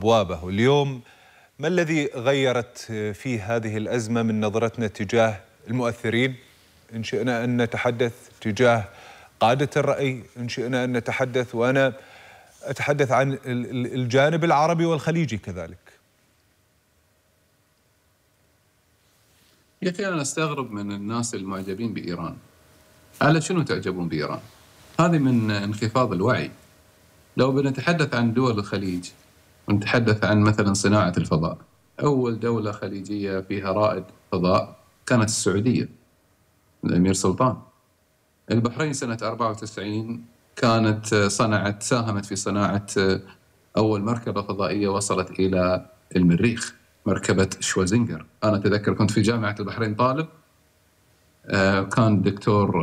أبوابه. واليوم ما الذي غيرت فيه هذه الأزمة من نظرتنا تجاه المؤثرين؟ إن شئنا أن نتحدث تجاه قادة الرأي، إن شئنا أن نتحدث، وأنا أتحدث عن الجانب العربي والخليجي كذلك. يا أخي أنا أستغرب من الناس المعجبين بإيران. على شنو تعجبون بإيران؟ هذه من انخفاض الوعي. لو بنتحدث عن دول الخليج ونتحدث عن مثلا صناعة الفضاء، أول دولة خليجية فيها رائد فضاء كانت السعودية، الأمير سلطان. البحرين سنة 94 كانت ساهمت في صناعة أول مركبة فضائية وصلت إلى المريخ، مركبة شوازينجر. أنا أتذكر كنت في جامعة البحرين طالب، كان دكتور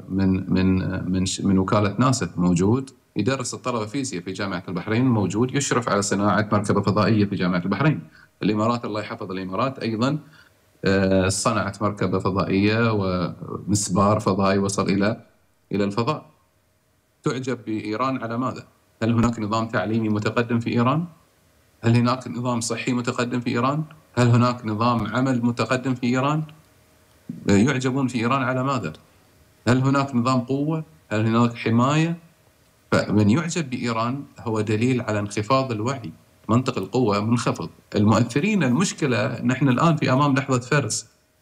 من وكالة ناسا موجود يدرس الطلبة فيزياء في جامعة البحرين، موجود يشرف على صناعة مركبة فضائية في جامعة البحرين. الإمارات الله يحفظ الإمارات أيضا صنعت مركبة فضائية ومسبار فضائي وصل إلى الفضاء. تعجب بإيران على ماذا؟ هل هناك نظام تعليمي متقدم في إيران؟ هل هناك نظام صحي متقدم في إيران؟ هل هناك نظام عمل متقدم في إيران؟ يعجبون في إيران على ماذا؟ هل هناك نظام قوة؟ هل هناك حماية؟ فمن يعجب بإيران هو دليل على انخفاض الوعي. منطق القوة منخفض. المؤثرين، المشكلة نحن الآن في أمام لحظة فرز.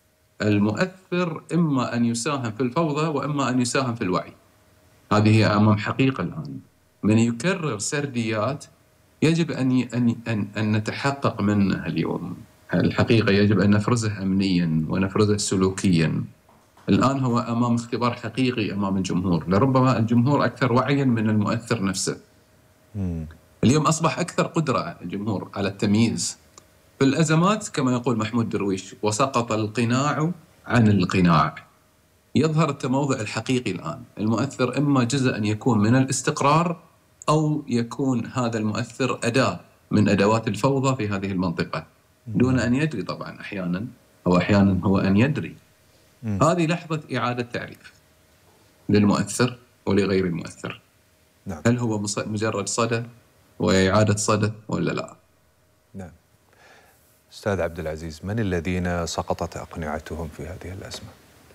المؤثر إما أن يساهم في الفوضى وإما أن يساهم في الوعي. هذه هي أمام حقيقة الآن. من يكرر سرديات يجب أن نتحقق منه اليوم. الحقيقة يجب أن نفرزه أمنيا ونفرزه سلوكيا. الآن هو أمام اختبار حقيقي أمام الجمهور، لربما الجمهور أكثر وعيا من المؤثر نفسه. اليوم أصبح أكثر قدرة الجمهور على التمييز. في الأزمات كما يقول محمود درويش: وسقط القناع عن القناع. يظهر التموضع الحقيقي الآن. المؤثر إما جزء أن يكون من الاستقرار أو يكون هذا المؤثر أداة من أدوات الفوضى في هذه المنطقة دون أن يدري. طبعا أحيانا هو أن يدري. هذه لحظة إعادة تعريف للمؤثر ولغير المؤثر. نعم. هل هو مجرد صدى وإعادة صدى ولا لا؟ نعم. أستاذ عبد العزيز، من الذين سقطت أقنعتهم في هذه الأزمة؟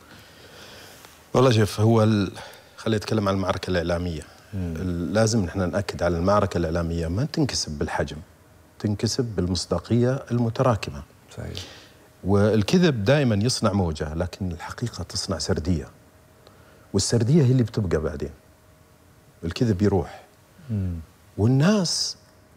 والله شوف، خليني أتكلم عن المعركة الإعلامية. لازم نحن نأكد على المعركة الإعلامية ما تنكسب بالحجم، تنكسب بالمصداقية المتراكمة. صحيح. والكذب دائما يصنع موجة، لكن الحقيقة تصنع سردية، والسردية هي اللي بتبقى بعدين. الكذب يروح. والناس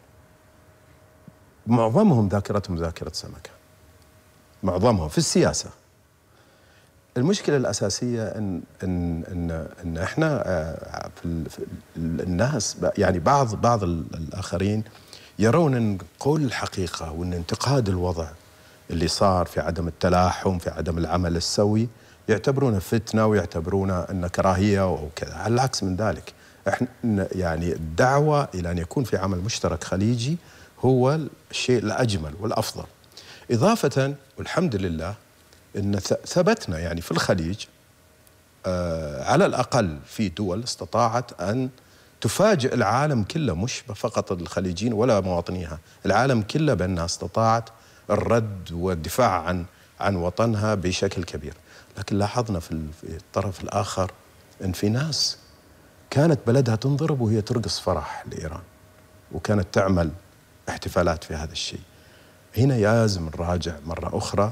معظمهم ذاكرتهم ذاكرة سمكة، معظمهم في السياسة. المشكلة الأساسية إن إحنا في الناس، يعني بعض الآخرين يرون أن قول الحقيقة وأن انتقاد الوضع اللي صار في عدم التلاحم، في عدم العمل السوي، يعتبرونه فتنة ويعتبرونه أنه كراهية وكذا. على العكس من ذلك، إحنا يعني الدعوة إلى أن يكون في عمل مشترك خليجي هو الشيء الأجمل والأفضل. إضافة والحمد لله أن ثبتنا يعني في الخليج على الأقل في دول استطاعت أن تفاجئ العالم كله، مش فقط الخليجيين ولا مواطنيها، العالم كله بأنها استطاعت الرد والدفاع عن وطنها بشكل كبير. لكن لاحظنا في الطرف الآخر أن في ناس كانت بلدها تنضرب وهي ترقص فرح لإيران، وكانت تعمل احتفالات في هذا الشيء. هنا لازم نراجع مرة أخرى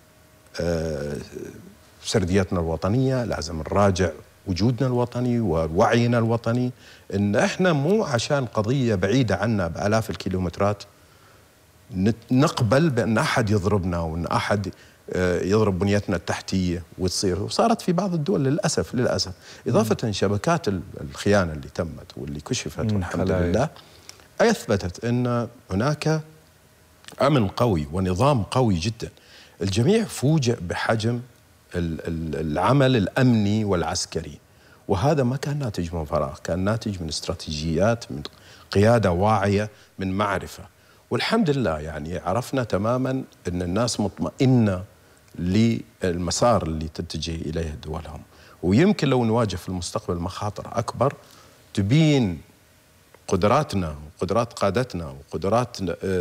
سرديتنا الوطنية، لازم نراجع وجودنا الوطني ووعينا الوطني، إن إحنا مو عشان قضية بعيدة عنا بآلاف الكيلومترات نقبل بأن أحد يضربنا وأن أحد يضرب بنيتنا التحتية وتصير. وصارت في بعض الدول للأسف. إضافة شبكات الخيانة اللي تمت واللي كشفت والحمد لله أثبتت أن هناك أمن قوي ونظام قوي جدا. الجميع فوجئ بحجم العمل الأمني والعسكري، وهذا ما كان ناتج من فراغ، كان ناتج من استراتيجيات، من قيادة واعية، من معرفة. والحمد لله يعني عرفنا تماما أن الناس مطمئنة للمسار اللي تتجه إليه دولهم. ويمكن لو نواجه في المستقبل مخاطر أكبر تبين قدراتنا وقدرات قادتنا وقدرات